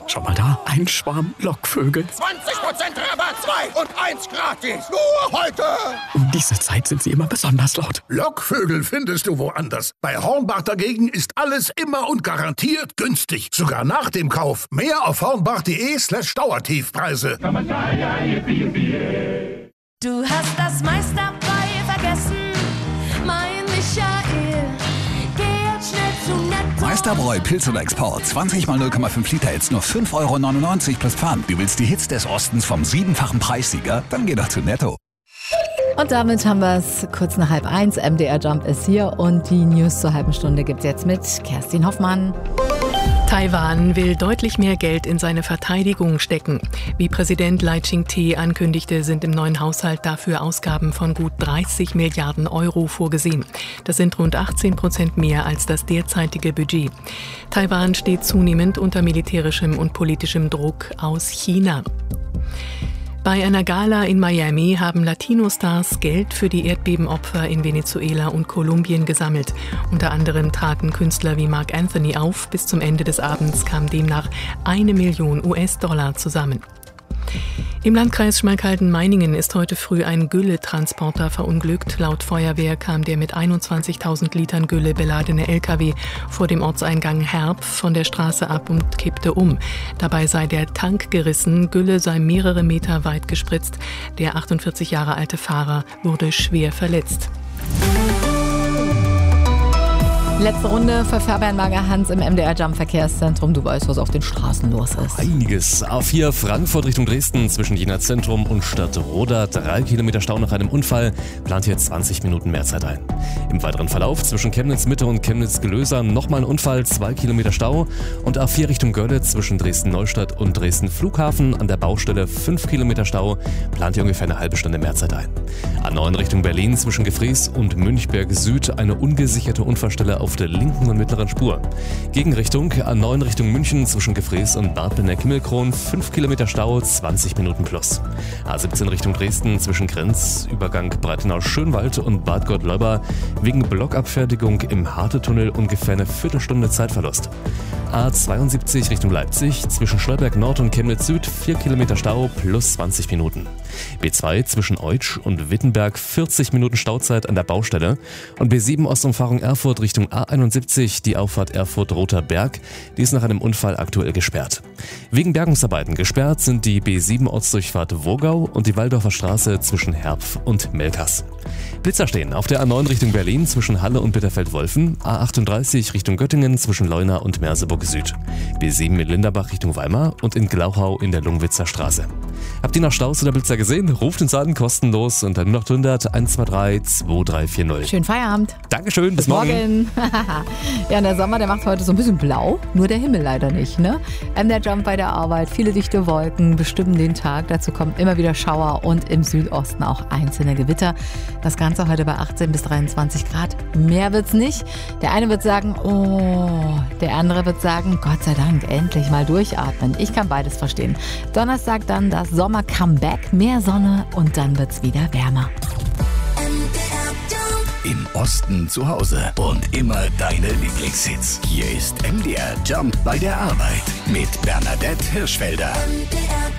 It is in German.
Schau mal da, ein Schwarm Lockvögel. 20% Rabatt, 2 und 1 gratis. Nur heute. Um diese Zeit sind sie immer besonders laut. Lockvögel findest du woanders. Bei Hornbach dagegen ist alles immer und garantiert günstig. Sogar nach dem Kauf. Mehr auf hornbach.de/Dauertiefpreise. Du hast das meiste dabei vergessen, mein Michael. Geh jetzt schnell zu Netto. Meisterbräu Pilz oder Export. 20 mal 0,5 Liter jetzt nur 5,99 € plus Pfand. Du willst die Hits des Ostens vom 7-fachen Preissieger? Dann geh doch zu Netto. Und damit haben wir es kurz nach 12:30. MDR Jump ist hier und die News zur halben Stunde gibt's jetzt mit Kerstin Hoffmann. Taiwan will deutlich mehr Geld in seine Verteidigung stecken. Wie Präsident Lai Ching-te ankündigte, sind im neuen Haushalt dafür Ausgaben von gut 30 Milliarden € vorgesehen. Das sind rund 18% mehr als das derzeitige Budget. Taiwan steht zunehmend unter militärischem und politischem Druck aus China. Bei einer Gala in Miami haben Latino-Stars Geld für die Erdbebenopfer in Venezuela und Kolumbien gesammelt. Unter anderem traten Künstler wie Marc Anthony auf. Bis zum Ende des Abends kam demnach 1 Million US-Dollar zusammen. Im Landkreis Schmalkalden-Meiningen ist heute früh ein Gülletransporter verunglückt. Laut Feuerwehr kam der mit 21.000 Litern Gülle beladene LKW vor dem Ortseingang Herb von der Straße ab und kippte um. Dabei sei der Tank gerissen, Gülle sei mehrere Meter weit gespritzt. Der 48 Jahre alte Fahrer wurde schwer verletzt. Letzte Runde für Fabian Mager-Hans im MDR Jump Verkehrszentrum. Du weißt, was auf den Straßen los ist. Einiges. A4 Frankfurt Richtung Dresden zwischen Jena Zentrum und Stadtroda. 3 Kilometer Stau nach einem Unfall. Plant hier 20 Minuten mehr Zeit ein. Im weiteren Verlauf zwischen Chemnitz Mitte und Chemnitz Gelöser nochmal ein Unfall. 2 Kilometer Stau. Und A4 Richtung Görlitz zwischen Dresden Neustadt und Dresden Flughafen. An der Baustelle 5 Kilometer Stau. Plant hier ungefähr eine halbe Stunde mehr Zeit ein. A9 Richtung Berlin zwischen Gefries und Münchberg Süd. Eine ungesicherte Unfallstelle auf der linken und mittleren Spur. Gegenrichtung A9 Richtung München zwischen Gefries und Bad Benner-Kimmelkron 5 Kilometer Stau, 20 Minuten plus. A17 Richtung Dresden zwischen Grenzübergang Breitenau-Schönwald und Bad Gottleuba wegen Blockabfertigung im Hartetunnel ungefähr eine Viertelstunde Zeitverlust. A72 Richtung Leipzig zwischen Schleuberg Nord und Chemnitz Süd 4 Kilometer Stau plus 20 Minuten. B2 zwischen Eutsch und Wittenberg 40 Minuten Stauzeit an der Baustelle und B7 Ostumfahrung Erfurt Richtung A71 die Auffahrt Erfurt-Roter Berg, die ist nach einem Unfall aktuell gesperrt. Wegen Bergungsarbeiten gesperrt sind die B7 Ortsdurchfahrt Wogau und die Waldorfer Straße zwischen Herpf und Melkers. Blitzer stehen auf der A9 Richtung Berlin zwischen Halle und Bitterfeld-Wolfen, A38 Richtung Göttingen zwischen Leuna und Merseburg Süd, B7 in Linderbach Richtung Weimar und in Glauchau in der Lungwitzer Straße. Habt ihr noch Staus oder Blitzer gesehen? Ruft uns an, kostenlos unter 0800 123 2340. Schönen Feierabend. Dankeschön, bis morgen. Ja, der Sommer, der macht heute so ein bisschen blau, nur der Himmel leider nicht, ne? Der Jump bei der Arbeit, viele dichte Wolken bestimmen den Tag. Dazu kommen immer wieder Schauer und im Südosten auch einzelne Gewitter. Das Ganze heute bei 18 bis 23 Grad. Mehr wird's nicht. Der eine wird sagen, oh, der andere wird sagen, Gott sei Dank, endlich mal durchatmen. Ich kann beides verstehen. Donnerstag dann das Sommer-Comeback, mehr Sonne und dann wird's wieder wärmer. Im Osten zu Hause und immer deine Lieblingshits. Hier ist MDR Jump bei der Arbeit mit Bernadette Hirschfelder. MDR